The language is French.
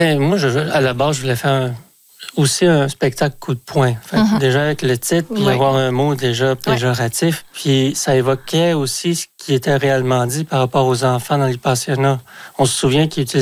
Moi, à la base, je voulais faire aussi un spectacle coup de poing. Déjà avec le titre, puis avoir un mot déjà péjoratif. Puis ça évoquait aussi ce qui était réellement dit par rapport aux enfants dans les pensionnats. On se souvient qu'ils utilisaient